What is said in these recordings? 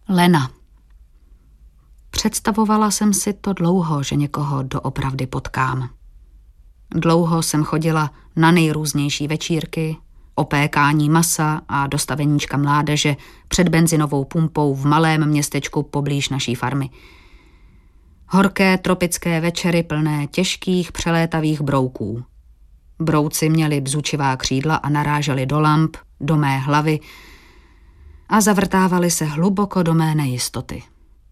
Lena. Představovala jsem si to dlouho, že někoho doopravdy potkám. Dlouho jsem chodila na nejrůznější večírky, opékání masa a dostaveníčka mládeže před benzinovou pumpou v malém městečku poblíž naší farmy. Horké tropické večery plné těžkých přelétavých brouků. Brouci měli bzučivá křídla a naráželi do lamp, do mé hlavy a zavrtávali se hluboko do mé nejistoty.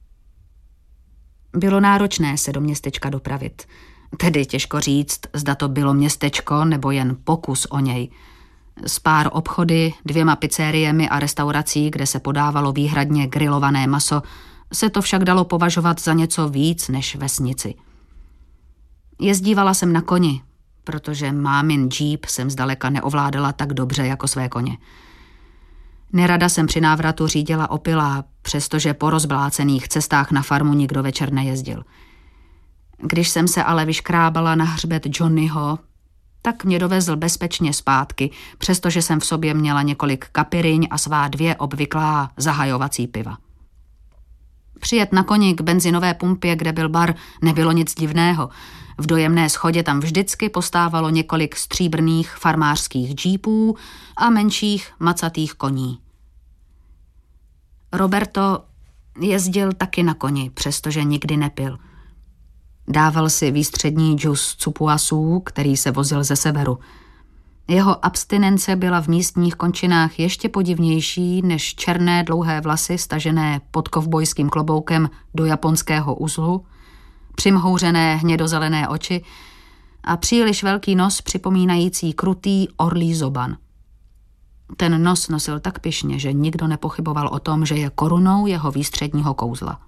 Bylo náročné se do městečka dopravit. Tedy těžko říct, zda to bylo městečko nebo jen pokus o něj. S pár obchody, 2 pizzeriemi a restaurací, kde se podávalo výhradně grilované maso, se to však dalo považovat za něco víc než vesnici. Jezdívala jsem na koni, protože mámin džíp jsem zdaleka neovládala tak dobře jako své koně. Nerada jsem při návratu řídila opilá, přestože po rozblácených cestách na farmu nikdo večer nejezdil. Když jsem se ale vyškrábala na hřbet Johnnyho, tak mě dovezl bezpečně zpátky, přestože jsem v sobě měla několik kapiryň a svá 2 obvyklá zahajovací piva. Přijet na koni k benzinové pumpě, kde byl bar, nebylo nic divného. V dojemné schodě tam vždycky postávalo několik stříbrných farmářských džípů a menších macatých koní. Roberto jezdil taky na koni, přestože nikdy nepil. Dával si výstřední džus cupuasů, který se vozil ze severu. Jeho abstinence byla v místních končinách ještě podivnější než černé dlouhé vlasy stažené pod kovbojským kloboukem do japonského uzlu, přimhouřené hnědozelené oči a příliš velký nos připomínající krutý orlí zoban. Ten nos nosil tak pyšně, že nikdo nepochyboval o tom, že je korunou jeho výstředního kouzla.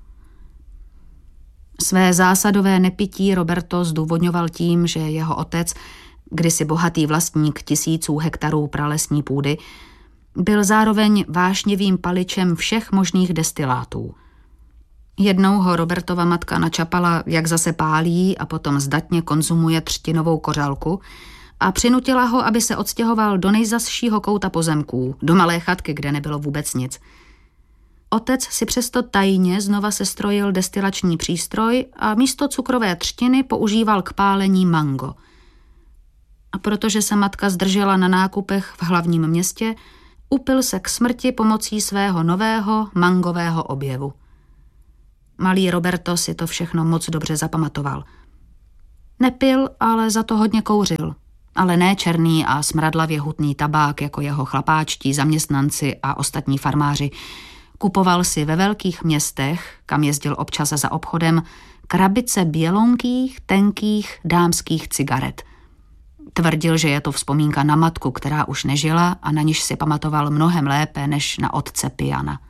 Své zásadové nepití Roberto zdůvodňoval tím, že jeho otec, kdysi bohatý vlastník 1000 hektarů pralesní půdy, byl zároveň vášnivým paličem všech možných destilátů. Jednou ho Robertova matka načapala, jak zase pálí a potom zdatně konzumuje třtinovou kořálku a přinutila ho, aby se odstěhoval do nejzasšího kouta pozemků, do malé chatky, kde nebylo vůbec nic. Otec si přesto tajně znova sestrojil destilační přístroj a místo cukrové třtiny používal k pálení mango. A protože se matka zdržela na nákupech v hlavním městě, upil se k smrti pomocí svého nového mangového objevu. Malý Roberto si to všechno moc dobře zapamatoval. Nepil, ale za to hodně kouřil. Ale ne černý a smradlavě hutný tabák jako jeho chlapáčtí zaměstnanci a ostatní farmáři. Kupoval si ve velkých městech, kam jezdil občas za obchodem, krabice bělonkých, tenkých dámských cigaret. Tvrdil, že je to vzpomínka na matku, která už nežila a na niž si pamatoval mnohem lépe než na otce Piana.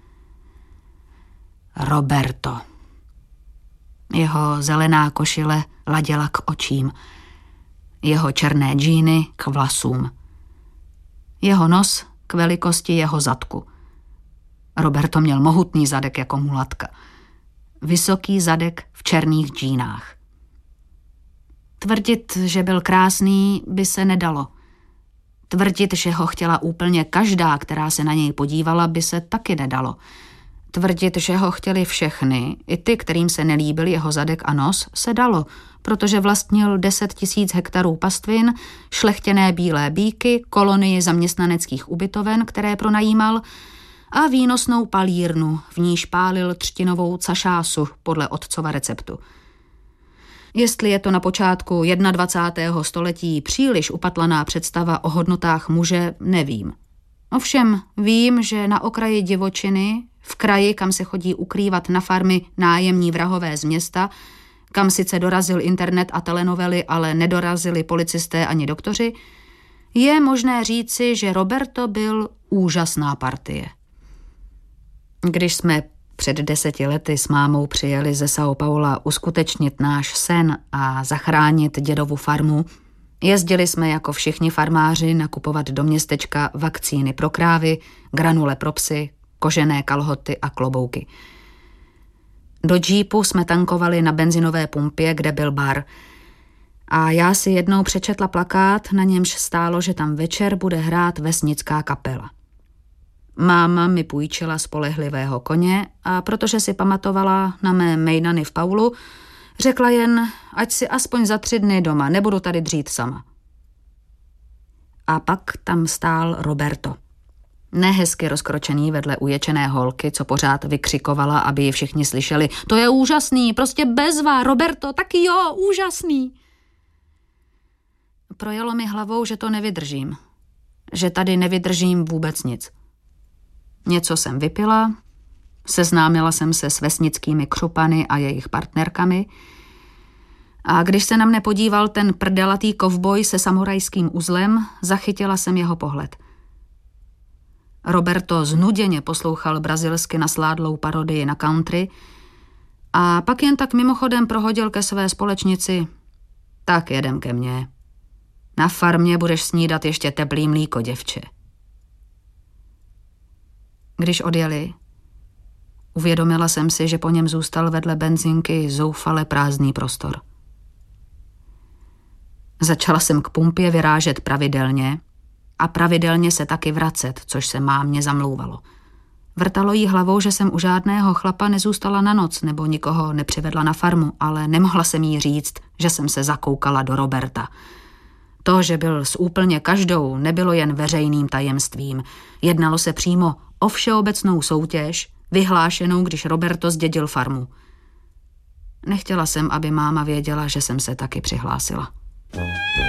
Roberto. Jeho zelená košile laděla k očím. Jeho černé džíny k vlasům. Jeho nos k velikosti jeho zadku. Roberto měl mohutný zadek jako mulatka. Vysoký zadek v černých džínách. Tvrdit, že byl krásný, by se nedalo. Tvrdit, že ho chtěla úplně každá, která se na něj podívala, by se taky nedalo. Tvrdit, že ho chtěli všechny, i ty, kterým se nelíbil jeho zadek a nos, se dalo, protože vlastnil 10 000 hektarů pastvin, šlechtěné bílé býky, kolonii zaměstnaneckých ubytoven, které pronajímal, a výnosnou palírnu, v níž pálil třtinovou cašásu podle otcova receptu. Jestli je to na počátku 21. století příliš upatlaná představa o hodnotách muže, nevím. Ovšem vím, že na okraji divočiny, v kraji, kam se chodí ukrývat na farmy nájemní vrahové z města, kam sice dorazil internet a telenovely, ale nedorazili policisté ani doktoři, je možné říci, že Roberto byl úžasná partie. Když jsme před 10 lety s mámou přijeli ze São Paula uskutečnit náš sen a zachránit dědovu farmu, jezdili jsme jako všichni farmáři nakupovat do městečka vakcíny pro krávy, granule pro psy, kožené kalhoty a klobouky. Do džípu jsme tankovali na benzinové pumpě, kde byl bar. A já si jednou přečetla plakát, na němž stálo, že tam večer bude hrát vesnická kapela. Máma mi půjčila spolehlivého koně a protože si pamatovala na mé mejdany v Paulu, řekla jen, ať si aspoň za 3 dny doma, nebudu tady dřít sama. A pak tam stál Roberto. Nehezky rozkročený vedle uječené holky, co pořád vykřikovala, aby ji všichni slyšeli. To je úžasný, prostě bezva, Roberto, taky jo, úžasný. Projelo mi hlavou, že to nevydržím. Že tady nevydržím vůbec nic. Něco jsem vypila, seznámila jsem se s vesnickými křupany a jejich partnerkami a když se na mne podíval ten prdelatý kovboj se samurajským uzlem, zachytila jsem jeho pohled. Roberto znuděně poslouchal brazilsky nasládlou parodii na country a pak jen tak mimochodem prohodil ke své společnici: tak jedem ke mně. Na farmě budeš snídat ještě teplý mlíko, děvče. Když odjeli, uvědomila jsem si, že po něm zůstal vedle benzinky zoufale prázdný prostor. Začala jsem k pumpě vyrážet pravidelně a pravidelně se taky vracet, což se mámě zamlouvalo. Vrtalo jí hlavou, že jsem u žádného chlapa nezůstala na noc nebo nikoho nepřivedla na farmu, ale nemohla jsem jí říct, že jsem se zakoukala do Roberta. To, že byl s úplně každou, nebylo jen veřejným tajemstvím. Jednalo se přímo o všeobecnou soutěž, vyhlášenou, když Roberto zdědil farmu. Nechtěla jsem, aby máma věděla, že jsem se taky přihlásila.